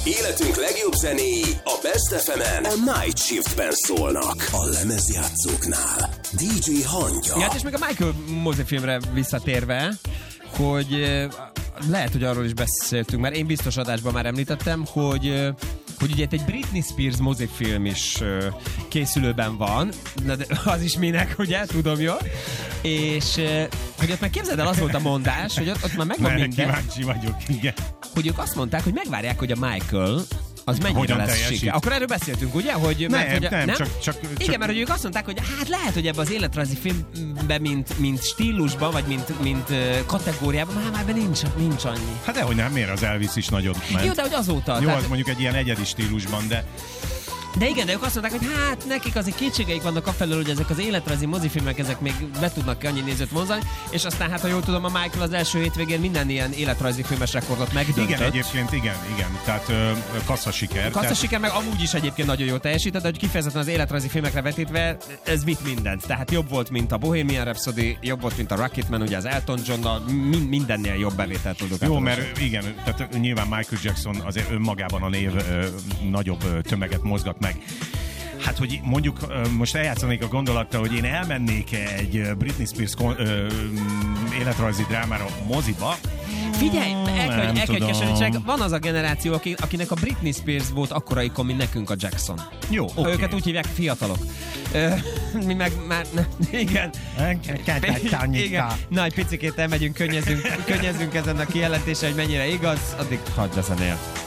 Életünk legjobb zenéi a Best FM-en a Night Shift-ben szólnak. A lemezjátszóknál DJ Hangya. Ja, és még a Michael mozifilmre visszatérve, hogy lehet, hogy arról is beszéltünk, mert én biztos adásban már említettem, hogy ugye egy Britney Spears mozifilm is készülőben van, de az is minek, ugye, tudom jól, és hogy ott meg képzeld el, az volt a mondás, hogy ott már megvan minden. Kíváncsi vagyok, igen. Hogy ők azt mondták, hogy megvárják, hogy a Michael az mennyire lesz siker. Akkor erről beszéltünk, ugye? Hogy, Nem? Igen, mert hogy ők azt mondták, hogy hát lehet, hogy ebben az életrajzi filmben, mint stílusban, vagy mint kategóriában, már ebben nincs annyi. Hát dehogy nem, miért az Elvis is nagyon ment. Jó, de hogy azóta. Jó, az mondjuk egy ilyen egyedi stílusban, de igen, de ők azt mondták, hogy hát nekik azért kétségeik vannak afelől, hogy ezek az életrajzi mozifilmek, ezek még be tudnak annyi nézőt vonzani, és aztán hát, ha jól tudom, a Michael az első hétvégén minden ilyen életrajzi filmes rekordot megdöntött. Igen, egyébként igen. Tehát kasszasiker. Kasszasiker, meg amúgy is egyébként nagyon jól teljesített, de hogy kifejezetten az életrajzi filmekre vetítve, ez vitt mindent. Tehát jobb volt, mint a Bohemian Rhapsody, jobb volt, mint a Rocketman, ugye az Elton John-nal, mindennél jobb bevételt tudok. Jó, mert igen, tehát nyilván Michael Jackson azért önmagában a név nagyobb tömeget mozgat meg. Hát, hogy mondjuk most eljátszanék a gondolattal, hogy én elmennék egy Britney Spears életrajzi drámára moziba. Figyelj, el kell keserítsenek, van az a generáció, akinek a Britney Spears volt akkora ikon, mint nekünk a Jackson. Jó, oké. Őket úgy hívják, fiatalok. Mi meg már, igen. Igen. Na, egy picikét elmegyünk, könnyezünk ezen a kijelentésen, hogy mennyire igaz, addig hagyd a zenél.